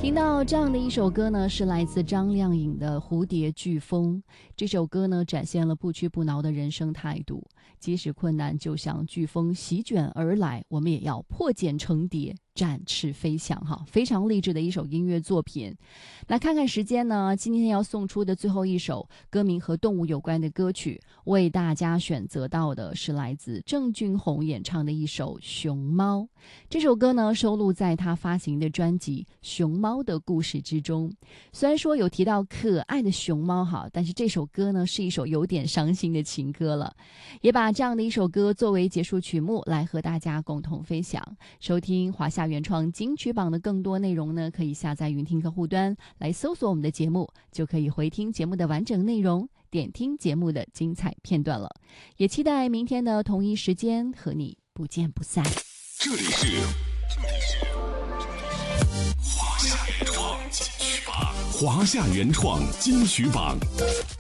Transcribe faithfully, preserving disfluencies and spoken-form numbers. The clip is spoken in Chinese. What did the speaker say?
听到这样的一首歌呢，是来自张靓颖的《蝴蝶飓风》。这首歌呢，展现了不屈不挠的人生态度，即使困难就像飓风席卷而来，我们也要破茧成蝶，展翅飞翔哈，非常励志的一首音乐作品。那看看时间呢，今天要送出的最后一首歌名和动物有关的歌曲，为大家选择到的是来自郑俊弘演唱的一首《熊猫》。这首歌呢，收录在他发行的专辑《熊猫的故事》之中。虽然说有提到可爱的熊猫哈，但是这首歌呢，是一首有点伤心的情歌了。也把这样的一首歌作为结束曲目来和大家共同分享。收听华夏原创金曲榜的更多内容呢，可以下载云听客户端来搜索我们的节目，就可以回听节目的完整内容，点听节目的精彩片段了。也期待明天的同一时间和你不见不散。 这里是这里是华夏原创金曲榜，华夏原创金曲榜。